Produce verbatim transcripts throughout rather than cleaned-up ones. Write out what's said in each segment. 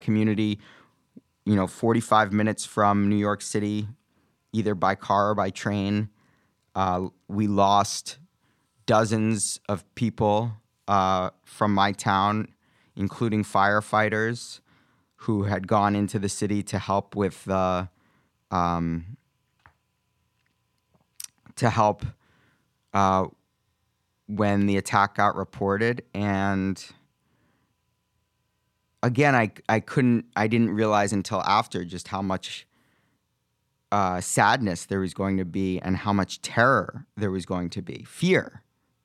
community, you know, forty-five minutes from New York City, either by car or by train. Uh, we lost dozens of people uh, from my town, including firefighters who had gone into the city to help with uh, um, to help uh, when the attack got reported. And again, I I couldn't I didn't realize until after just how much uh, sadness there was going to be and how much terror there was going to be, fear.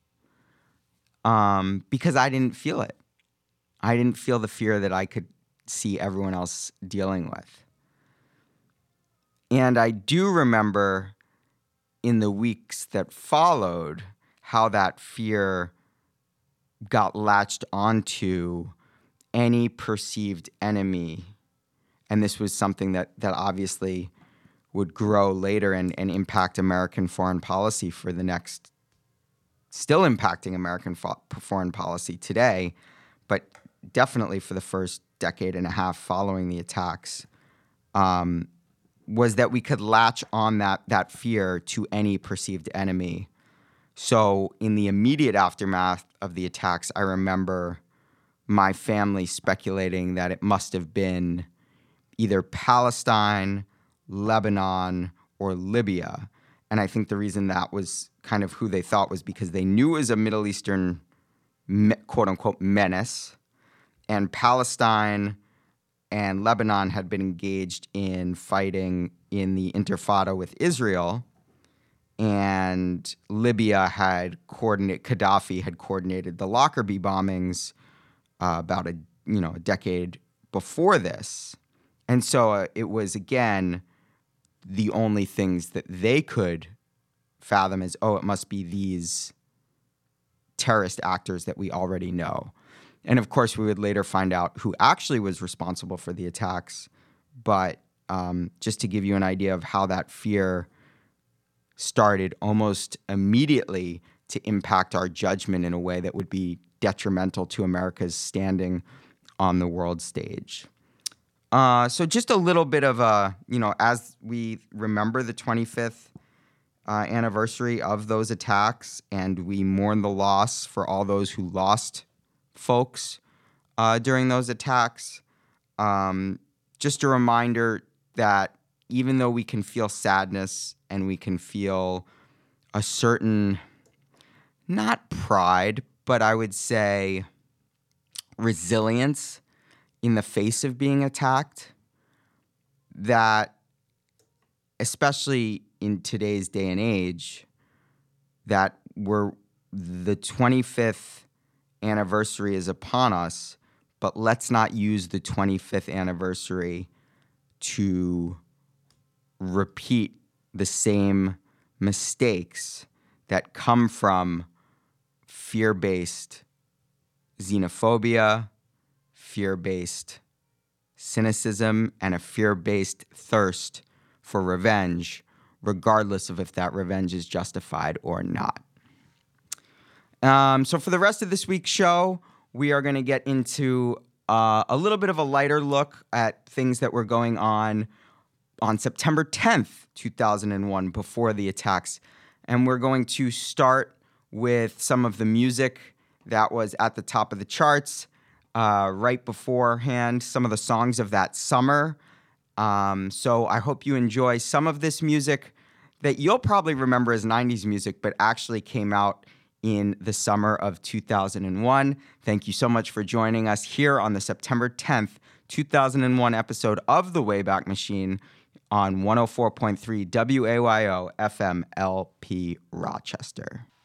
Um, because I didn't feel it. I didn't feel the fear that I could see everyone else dealing with. And I do remember in the weeks that followed how that fear got latched onto any perceived enemy. And this was something that that obviously would grow later and, and impact American foreign policy for the next, still impacting American fo- foreign policy today, but definitely for the first decade and a half following the attacks, um, was that we could latch on that that fear to any perceived enemy. So in the immediate aftermath of the attacks, I remember my family speculating that it must have been either Palestine, Lebanon, or Libya. And I think the reason that was kind of who they thought was because they knew it was a Middle Eastern, quote-unquote, menace. And Palestine and Lebanon had been engaged in fighting in the Intifada with Israel. And Libya had coordinated, Gaddafi had coordinated the Lockerbie bombings uh, about a, you know, a decade before this. And so uh, it was, again, the only things that they could fathom as, oh, it must be these terrorist actors that we already know. And of course, we would later find out who actually was responsible for the attacks. But um, just to give you an idea of how that fear started almost immediately to impact our judgment in a way that would be detrimental to America's standing on the world stage. Uh, so just a little bit of a, you know, as we remember the twenty-fifth uh, anniversary of those attacks and we mourn the loss for all those who lost folks uh, during those attacks, um, just a reminder that even though we can feel sadness and we can feel a certain, not pride, but I would say resilience in the face of being attacked, that especially in today's day and age, that we're the twenty-fifth anniversary is upon us, but let's not use the twenty-fifth anniversary to repeat the same mistakes that come from fear-based xenophobia, fear-based cynicism, and a fear-based thirst for revenge, regardless of if that revenge is justified or not. Um, so for the rest of this week's show, we are going to get into uh, a little bit of a lighter look at things that were going on on September tenth, two thousand one, before the attacks. And we're going to start with some of the music that was at the top of the charts uh, right beforehand, some of the songs of that summer. Um, so I hope you enjoy some of this music that you'll probably remember as nineties music, but actually came out in the summer of two thousand one. Thank you so much for joining us here on the September tenth, two thousand one episode of The Wayback Machine on one oh four point three W A Y O F M L P Rochester.